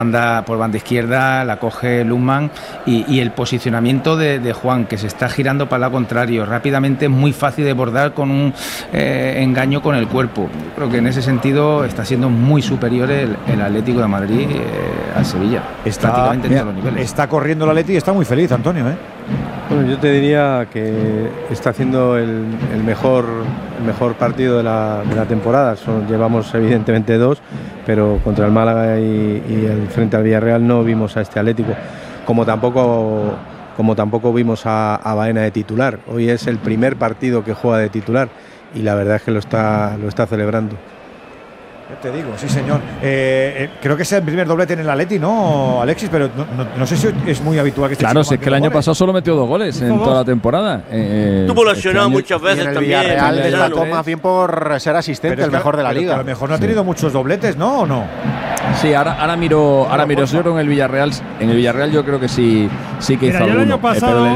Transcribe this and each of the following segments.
por banda izquierda, la coge Lundman y el posicionamiento de Juan, que se está girando para el lado contrario rápidamente, es muy fácil de bordar con un engaño con el cuerpo. Yo creo que en ese sentido está siendo muy superior el Atlético de Madrid al Sevilla, prácticamente en todos los niveles. Está corriendo el Atleti y está muy feliz, Antonio, ¿eh? Bueno, yo te diría que está haciendo el mejor partido de la temporada. Llevamos evidentemente 2, pero contra el Málaga y el frente al Villarreal no vimos a este Atlético, como tampoco vimos a Baena de titular. Hoy es el primer partido que juega de titular y la verdad es que lo está celebrando. Te digo, sí señor. Creo que es el primer doblete en el Atleti, ¿no, Alexis? Pero no sé si es muy habitual que esté. Claro, si es que el año pasado solo metió 2 goles en toda la temporada. Tuvo lesionado muchas veces el también. Villarreal destacó más bien por ser asistente, el mejor de la liga. A lo mejor no ha tenido muchos dobletes, ¿no? ¿O no? Sí, ahora miro. Yo creo en el Villarreal yo creo que sí que hizo alguno. El año pasado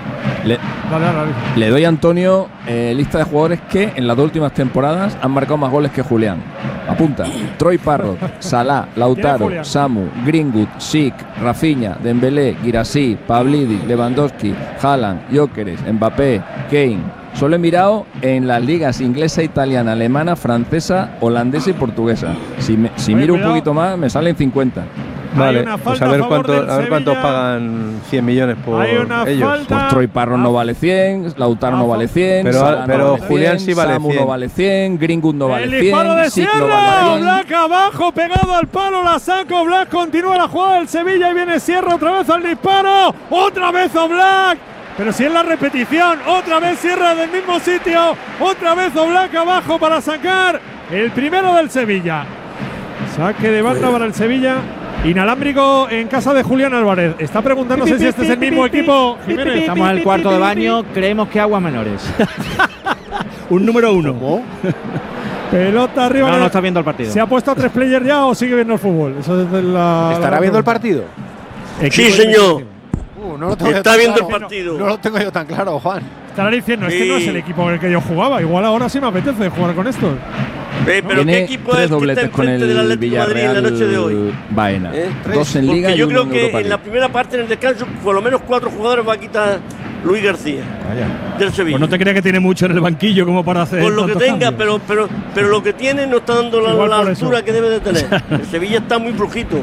le doy a Antonio lista de jugadores que en las 2 últimas temporadas han marcado más goles que Julián. Apunta: Troy Parrott, Salah, Lautaro, Samu, Greenwood, Schick, Rafinha, Dembélé, Guirassy, Pavlidis, Lewandowski, Haaland, Gyökeres, Mbappé, Kane. Solo he mirado en las ligas inglesa, italiana, alemana, francesa, holandesa y portuguesa. Si miro un poquito más, me salen 50. Vale, pues a ver cuánto pagan 100 millones por ellos. Pues Troy Parrott no vale 100, Lautaro no vale 100, pero Julián sí vale 100. Samu no vale 100, Greenwood no vale 100. El disparo de Schick no Sierra, vale 100. Black abajo, pegado al palo, la saca Black, continúa la jugada del Sevilla y viene Sierra otra vez al disparo, otra vez Black. Pero si es la repetición, otra vez Sierra del mismo sitio, otra vez Black abajo para sacar el primero del Sevilla. Saque de banda para el Sevilla. Inalámbrico en casa de Julián Álvarez. Está preguntándose si este es el mismo equipo. Jiménez. Estamos en el cuarto de baño, creemos que aguas menores. Un número 1. ¿Cómo? Pelota arriba. No está viendo el partido. ¿Se ha puesto a 3 players ya o sigue viendo el fútbol? Eso es ¿Estará viendo el partido? Sí, señor. Está viendo el partido. No lo tengo yo tan claro, Juan. Estará diciendo, este no es el equipo en el que yo jugaba. Igual ahora sí me apetece jugar con estos. Pero ¿qué equipo es el que está enfrente del Atlético de Madrid en la noche de hoy? Baena. 2 en Liga y 1 en Europa. Yo creo que en la primera parte, en el descanso, por lo menos 4 jugadores va a quitar Luis García del Sevilla. Pues no te creas que tiene mucho en el banquillo como para hacer. Por lo que tenga, pero lo que tiene no está dando la altura que debe de tener. El Sevilla está muy flojito.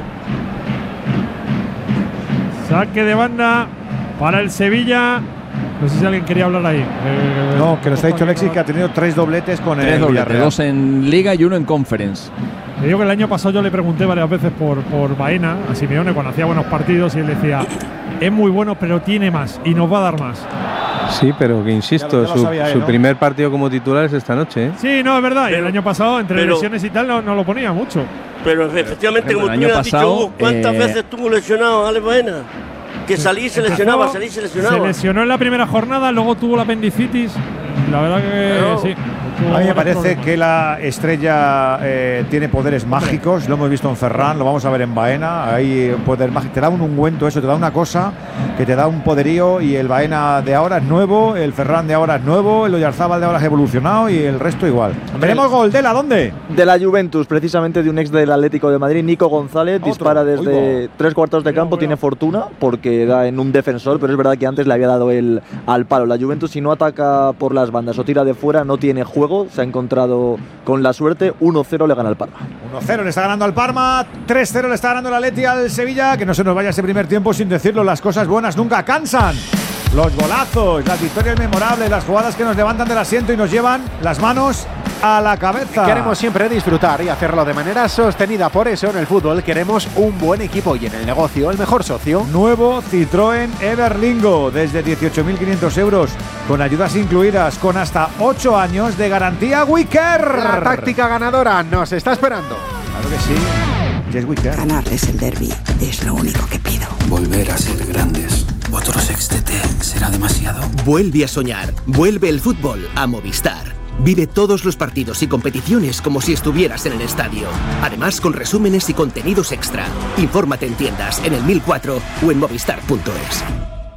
Saque de banda para el Sevilla. No sé si alguien quería hablar ahí. No, que nos ha dicho Alexis que ha tenido 3 dobletes con el Villarreal. 2 en Liga y 1 en Conference. Te digo que el año pasado yo le pregunté varias veces por Baena a Simeone cuando hacía buenos partidos y él decía, es muy bueno pero tiene más y nos va a dar más. Sí, pero que insisto, su primer partido como titular es esta noche, ¿eh? Sí, no, es verdad. Y el año pasado, entre lesiones y tal, no lo ponía mucho. Pero efectivamente, como tú me has dicho, Hugo, ¿cuántas veces estuvo lesionado Alex Baena? Que salí y se lesionaba. Se lesionó en la primera jornada, luego tuvo la apendicitis. La verdad que sí. A mí me parece que la estrella tiene poderes mágicos. Lo hemos visto en Ferran, lo vamos a ver en Baena. Hay poder mágico. Te da un ungüento, eso, te da una cosa que te da un poderío. Y el Baena de ahora es nuevo, el Ferran de ahora es nuevo, el Oyarzábal de ahora ha evolucionado y el resto igual. Veremos gol de la ¿dónde? De la Juventus, precisamente de un ex del Atlético de Madrid, Nico González. Dispara desde 3 cuartos de campo, tiene fortuna porque da en un defensor, pero es verdad que antes le había dado al palo. La Juventus, si no ataca por las bandas o tira de fuera, no tiene juego. Se ha encontrado con la suerte. 1-0 le gana al Parma. 1-0 le está ganando al Parma. 3-0 le está ganando el Atleti al Sevilla. Que no se nos vaya ese primer tiempo sin decirlo. Las cosas buenas nunca cansan. Los golazos, las victorias memorables, las jugadas que nos levantan del asiento y nos llevan las manos a la cabeza. Queremos siempre disfrutar y hacerlo de manera sostenida. Por eso en el fútbol queremos un buen equipo y en el negocio el mejor socio. Nuevo Citroën Everlingo desde 18.500 euros con ayudas incluidas, con hasta 8 años de garantía Wicker. La táctica ganadora nos está esperando. Claro que sí. Yes, Wicker. Ganarles el derbi es lo único que pido. Volver a ser grandes. ¿Otro sextete será demasiado? Vuelve a soñar. Vuelve el fútbol a Movistar. Vive todos los partidos y competiciones como si estuvieras en el estadio. Además, con resúmenes y contenidos extra. Infórmate en tiendas, en el 1004 o en movistar.es.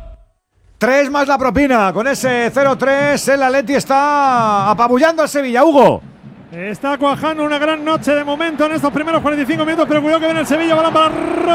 3 más la propina. Con ese 0-3, el Atleti está apabullando al Sevilla. Hugo. Está cuajando una gran noche de momento en estos primeros 45 minutos, pero cuidado que viene el Sevilla, balón para